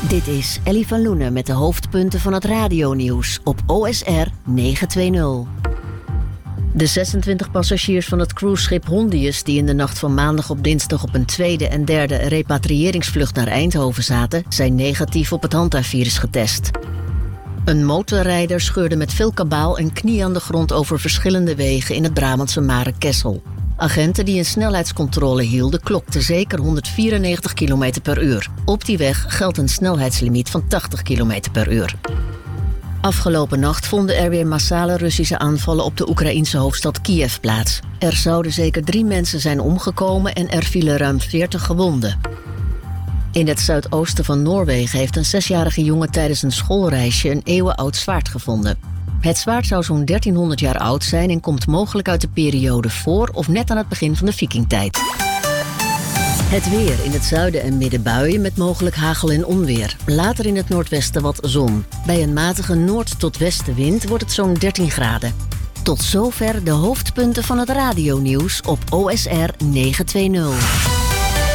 Dit is Ellie van Loenen met de hoofdpunten van het radionieuws op OSR 920. De 26 passagiers van het cruiseschip Hondius die in de nacht van maandag op dinsdag op een tweede en derde repatriëringsvlucht naar Eindhoven zaten, zijn negatief op het hantavirus getest. Een motorrijder scheurde met veel kabaal een knie aan de grond over verschillende wegen in het Brabantse Mare-Kessel. Agenten die een snelheidscontrole hielden klokten zeker 194 km per uur. Op die weg geldt een snelheidslimiet van 80 km per uur. Afgelopen nacht vonden er weer massale Russische aanvallen op de Oekraïense hoofdstad Kiev plaats. Er zouden zeker 3 mensen zijn omgekomen en er vielen ruim 40 gewonden. In het zuidoosten van Noorwegen heeft een 6-jarige jongen tijdens een schoolreisje een eeuwenoud zwaard gevonden. Het zwaard zou zo'n 1300 jaar oud zijn en komt mogelijk uit de periode voor of net aan het begin van de Vikingtijd. Het weer: in het zuiden en midden buien met mogelijk hagel en onweer. Later in het noordwesten wat zon. Bij een matige noord- tot westenwind wordt het zo'n 13 graden. Tot zover de hoofdpunten van het radionieuws op OSR 920.